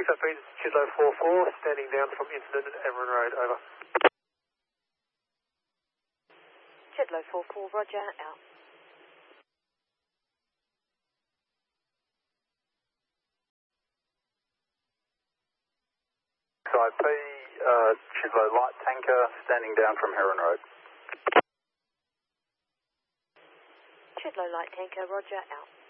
that being Chidlow 44, standing down from incident at Everin Road, over. Chidlow 44, roger, out. IP, Chidlow light tanker, standing down from Heron Road. Chidlow light tanker, roger, out.